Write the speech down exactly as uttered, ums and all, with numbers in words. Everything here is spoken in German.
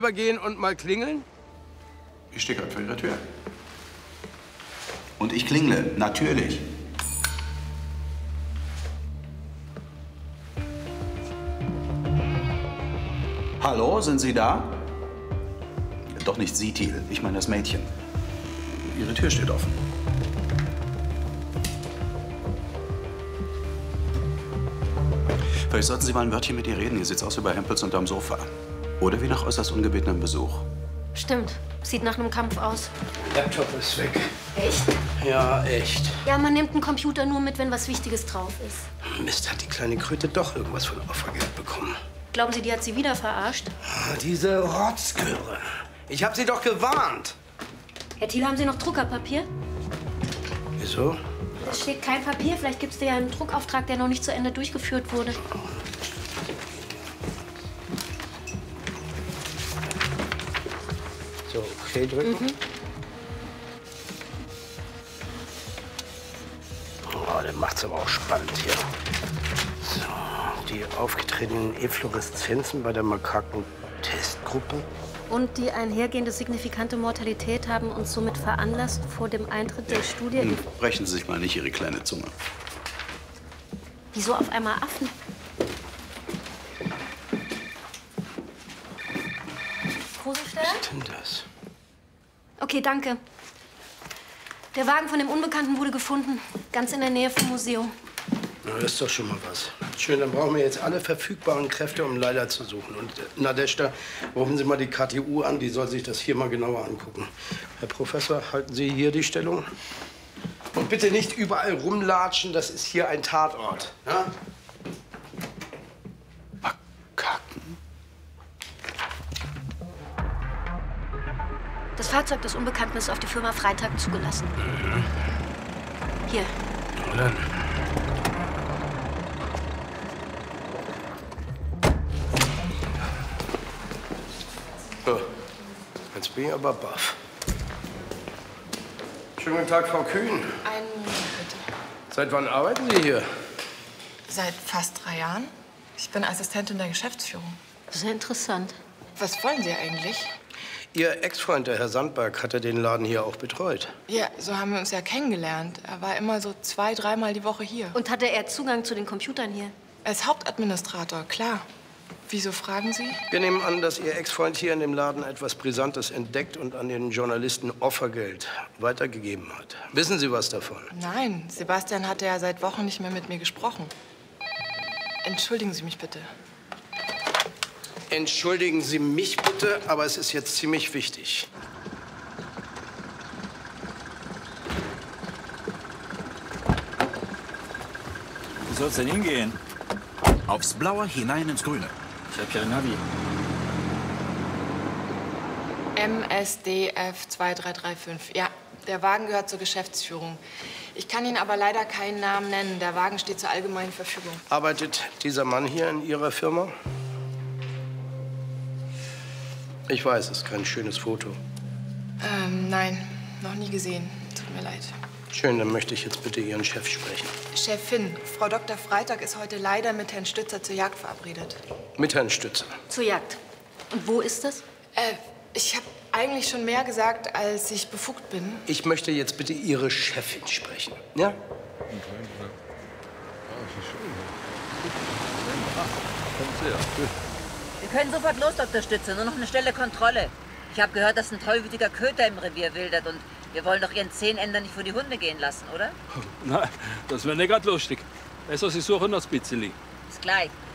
übergehen und mal klingeln? Ich stehe gerade vor Ihrer Tür. Und ich klingle, natürlich. Hallo, sind Sie da? Doch nicht Sie, Thiel. Ich meine das Mädchen. Ihre Tür steht offen. Vielleicht sollten Sie mal ein Wörtchen mit ihr reden. Hier sieht's aus wie bei Hempels unterm Sofa. Oder wie nach äußerst ungebetenem Besuch. Stimmt. Sieht nach einem Kampf aus. Laptop ist weg. Echt? Ja, echt. Ja, man nimmt einen Computer nur mit, wenn was Wichtiges drauf ist. Mist, hat die kleine Kröte doch irgendwas von Opfergeld bekommen. Glauben Sie, die hat sie wieder verarscht? Ah, diese Rotzgöre. Ich hab sie doch gewarnt. Herr Thiel, haben Sie noch Druckerpapier? Wieso? Da steht kein Papier. Vielleicht gibt es da ja einen Druckauftrag, der noch nicht zu Ende durchgeführt wurde. So, okay drücken. Mhm. Oh, der macht's aber auch spannend hier. So, die aufgetretenen Effloreszenzen bei der Makaken-Testgruppe. Und die einhergehende signifikante Mortalität haben uns somit veranlasst, vor dem Eintritt der Studie... Hm, brechen Sie sich mal nicht Ihre kleine Zunge. Wieso auf einmal Affen? Gruselstelle? Was ist denn das? Okay, danke. Der Wagen von dem Unbekannten wurde gefunden. Ganz in der Nähe vom Museum. Na, das ist doch schon mal was. Schön, dann brauchen wir jetzt alle verfügbaren Kräfte, um Leila zu suchen. Und äh, Nadeshda, rufen Sie mal die K T U an, die soll sich das hier mal genauer angucken. Herr Professor, halten Sie hier die Stellung. Und bitte nicht überall rumlatschen, das ist hier ein Tatort. Ja? Makaken? Das Fahrzeug des Unbekannten ist auf die Firma Freitag zugelassen. Mhm. Hier. Na dann. So, jetzt bin ich aber baff. Schönen guten Tag, Frau Kühn. Einen Moment, bitte. Seit wann arbeiten Sie hier? Seit fast drei Jahren. Ich bin Assistentin der Geschäftsführung. Sehr interessant. Was wollen Sie eigentlich? Ihr Ex-Freund, der Herr Sandberg, hatte den Laden hier auch betreut. Ja, so haben wir uns ja kennengelernt. Er war immer so zwei, dreimal die Woche hier. Und hatte er Zugang zu den Computern hier? Als Hauptadministrator, klar. Wieso fragen Sie? Wir nehmen an, dass Ihr Ex-Freund hier in dem Laden etwas Brisantes entdeckt und an den Journalisten Opfergeld weitergegeben hat. Wissen Sie was davon? Nein, Sebastian hatte ja seit Wochen nicht mehr mit mir gesprochen. Entschuldigen Sie mich bitte. Entschuldigen Sie mich bitte, aber es ist jetzt ziemlich wichtig. Wo soll's denn hingehen? Aufs Blaue, hinein ins Grüne. Ich hab ja ein Navi. M S D F zwei drei drei fünf. Ja, der Wagen gehört zur Geschäftsführung. Ich kann Ihnen aber leider keinen Namen nennen. Der Wagen steht zur allgemeinen Verfügung. Arbeitet dieser Mann hier in Ihrer Firma? Ich weiß, es ist kein schönes Foto. Ähm, nein, noch nie gesehen. Tut mir leid. Schön, dann möchte ich jetzt bitte Ihren Chef sprechen. Chefin, Frau Doktor Freitag ist heute leider mit Herrn Stützer zur Jagd verabredet. Mit Herrn Stützer? Zur Jagd. Und wo ist das? Äh, ich habe eigentlich schon mehr gesagt, als ich befugt bin. Ich möchte jetzt bitte Ihre Chefin sprechen. Ja? Wir können sofort los, Doktor Stützer. Nur noch eine schnelle Kontrolle. Ich habe gehört, dass ein tollwütiger Köter im Revier wildert. Und wir wollen doch Ihren Zehnender nicht vor die Hunde gehen lassen, oder? Nein, das wäre nicht grad lustig. Besser, Sie suchen das Bitzeli. Bis gleich.